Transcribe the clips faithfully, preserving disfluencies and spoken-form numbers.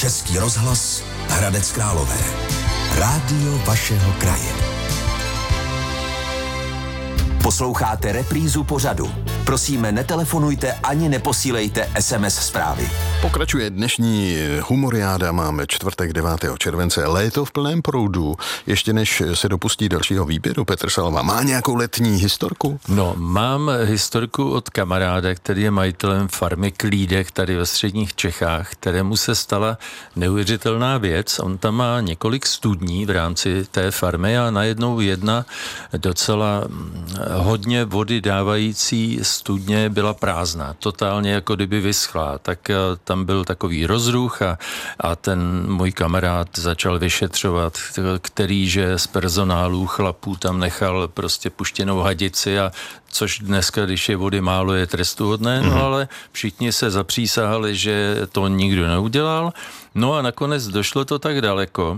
Český rozhlas Hradec Králové. Rádio vašeho kraje. Posloucháte reprízu pořadu. Prosíme, netelefonujte ani neposílejte es em es zprávy. Pokračuje dnešní humoriáda, máme čtvrtek devátého července, léto v plném proudu. Ještě než se dopustí dalšího výběru, Petr Salva má nějakou letní historku? No, mám historku od kamaráda, který je majitelem farmy Klídek tady ve středních Čechách, kterému se stala neuvěřitelná věc. On tam má několik studní v rámci té farmy a najednou jedna docela hodně vody dávající studně byla prázdná, totálně jako kdyby vyschlá, tak tam byl takový rozruch a, a ten můj kamarád začal vyšetřovat, který že z personálu chlapů tam nechal prostě puštěnou hadici, a což dneska, když je vody málo, je trestuhodné, no mm. ale všichni se zapřísahali, že to nikdo neudělal. No a nakonec došlo to tak daleko,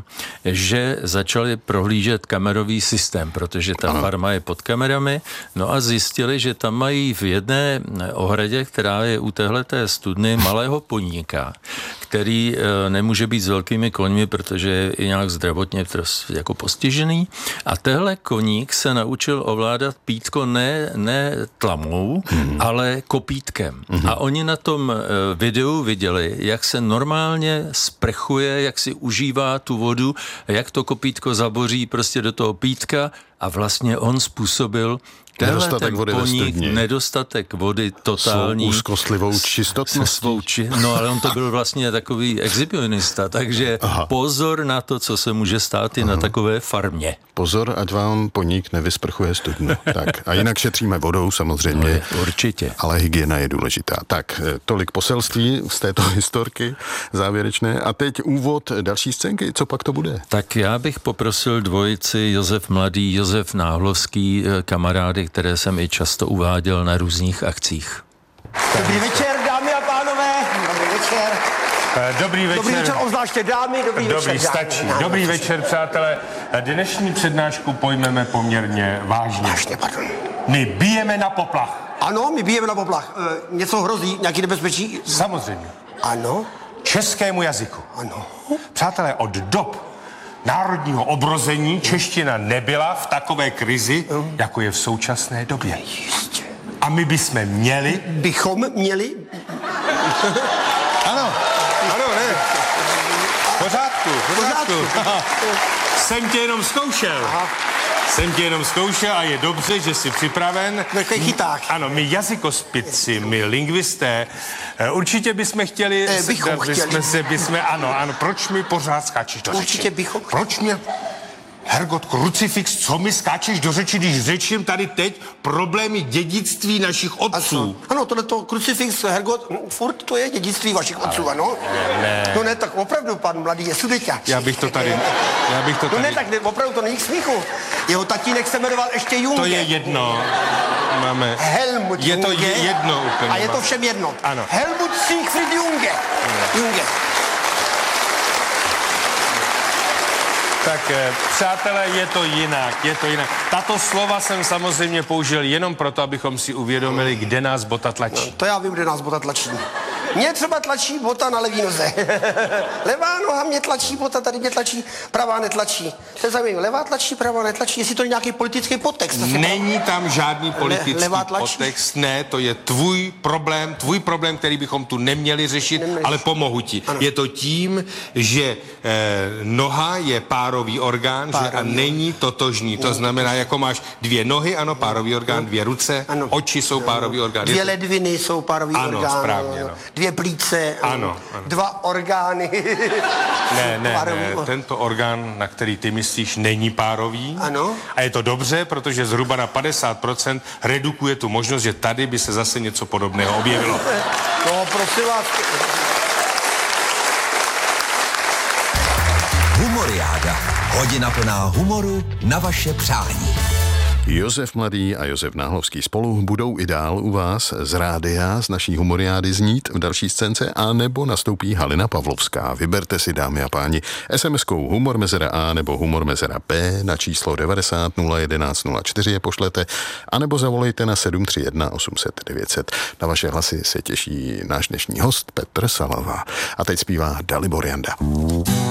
že začali prohlížet kamerový systém, protože ta ano. farma je pod kamerami, no a zjistili, že tam mají v jedné ohradě, která je u téhleté studny, malého poníka, který e, nemůže být s velkými koňmi, protože je i nějak zdravotně jako postižený. A tehle koník se naučil ovládat pítko ne, ne tlamou, mm. ale kopítkem. Mm. A oni na tom e, videu viděli, jak se normálně sprchuje, jak si užívá tu vodu, jak to kopítko zaboří prostě do toho pítka a vlastně on způsobil nedostatek vody poník, ve studni. Nedostatek vody totální. S úzkostlivou čistotností. Či, no ale on to byl vlastně takový exhibicionista, takže Aha. pozor na to, co se může stát i Aha. na takové farmě. Pozor, ať vám poník nevysprchuje studnu. Tak, a jinak šetříme vodou samozřejmě. No, určitě. Ale hygiena je důležitá. Tak, tolik poselství z této historky závěrečné. A teď úvod další scénky. Co pak to bude? Tak já bych poprosil dvojici Josef Mladý, Josef Náhlovský, kamarády, které jsem i často uváděl na různých akcích. Dobrý večer, dámy a pánové. Dobrý večer. Dobrý večer. Dobrý večer, obzvláště dámy. Dobrý, Dobrý večer, stačí. dámy. Dobrý večer, přátelé. Dnešní přednášku pojmeme poměrně vážně. Vážně, pardon. My bijeme na poplach. Ano, my bijeme na poplach. E, něco hrozí, nějaký nebezpečí? Samozřejmě. Ano. Českému jazyku. Ano. Přátelé, od dob národního obrození čeština nebyla v takové krizi, mm. jako je v současné době. Jistě. A my bychom měli... Bychom měli... Ano, ano, ne. V pořádku, v pořádku. Jsem tě jenom zkoušel. Aha. Jsem tě jenom zkoušel a je dobře, že jsi připraven. Takový chyták. Ano, my jazykospici, my lingvisté, určitě bychom chtěli... Eh, bychom chtěli. Bychom se, bychom, ano, ano, proč mi pořád skáčeš do řeči? Určitě bychom chtěli. Proč mě... Hergot, krucifix, co mi skáčeš do řeči, když řečím tady teď problémy dědictví našich otců? Ano, tohleto krucifix, Hergot, furt to je dědictví vašich otců, ano? Ne. No ne, tak opravdu, pan Mladý je sudeťák. Já bych to tady... Já bych to tady... No ne, tak ne, opravdu to není k smíchu. Jeho tatínek se jmenoval ještě Junge. To je jedno. Máme... Helmut Je to Junge. jedno úplně. A je to všem jedno. Ano. Helmut Siegfried Junge. Junge. Tak, přátelé, je to jinak, je to jinak. Tato slova jsem samozřejmě použil jenom proto, abychom si uvědomili, kde nás bota tlačí. No, to já vím, kde nás bota tlačí. Mě třeba tlačí bota na levý noze. Levá noha mě tlačí, bota tady mě tlačí, pravá netlačí. To je zajímavé, levá tlačí, pravá netlačí, jestli to je nějaký politický podtext. Není tam žádný politický Le, podtext, ne, to je tvůj problém, tvůj problém, který bychom tu neměli řešit, neměli ale pomohu ti. Ano. Je to tím, že eh, noha je párový orgán párový. Že, a není totožný. To znamená, jako máš dvě nohy, ano, párový orgán, dvě ruce, ano. Oči jsou párový orgán. Dvě ledviny jsou párový ano, orgán. Správně, no. Dvě plíce, ano, ano. Dva orgány. Ne, ne, ne, tento orgán, na který ty myslíš, není párový. Ano. A je to dobře, protože zhruba na padesát procent redukuje tu možnost, že tady by se zase něco podobného objevilo. No, prosím vás. Humoriáda. Hodina plná humoru na vaše přání. Josef Mladý a Josef Náhlovský spolu budou i dál u vás z rádia, z naší humoriády znít v další scénce, a nebo nastoupí Halina Pavlovská. Vyberte si, dámy a páni, es em eskou Humor mezera A nebo Humor mezera B na číslo devadesát nula jedenáct nula čtyři je pošlete, anebo zavolejte na sedm tři jedna osm set devět set. Na vaše hlasy se těší náš dnešní host Petr Salava. A teď zpívá Dalibor Janda.